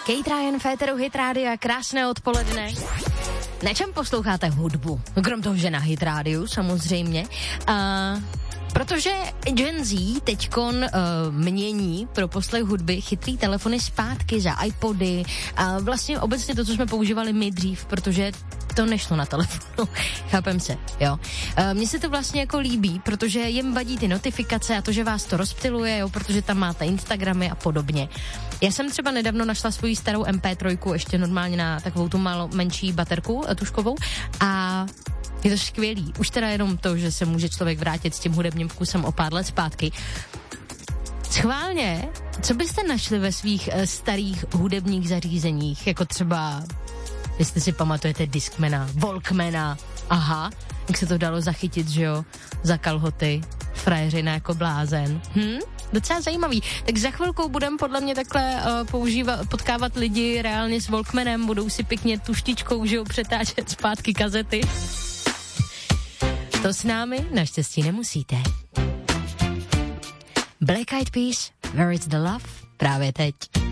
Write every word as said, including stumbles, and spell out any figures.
Kate Ryan, Féteru Hit Rádia, krásné odpoledne. Na čem posloucháte hudbu? Krom toho, že na Hit Rádiu, samozřejmě. Uh, protože Gen Z teďkon uh, mění pro poslech hudby chytrý telefony zpátky za iPody a vlastně obecně to, co jsme používali my dřív, protože to nešlo na telefonu, chápem se, jo. E, mně se to vlastně jako líbí, protože jim vadí ty notifikace a to, že vás to rozptyluje, jo, protože tam máte Instagramy a podobně. Já jsem třeba nedávno našla svoji starou em pé tři, ještě normálně na takovou tu malou menší baterku tuškovou a je to skvělý. Už teda jenom to, že se může člověk vrátit s tím hudebním vkusem o pár let zpátky. Schválně, co byste našli ve svých e, starých hudebních zařízeních, jako třeba... Jestli si pamatujete Discmana, Walkmana, aha, jak se to dalo zachytit, že jo, za kalhoty, frajeřina jako blázen. Hm? Docela zajímavý. Tak za chvilkou budeme podle mě takhle uh, používat, potkávat lidi reálně s Walkmanem, budou si pěkně tuštičkou, že jo, přetáčet zpátky kazety. To s námi naštěstí nemusíte. Black Eyed Peas, Where is the Love? Právě teď.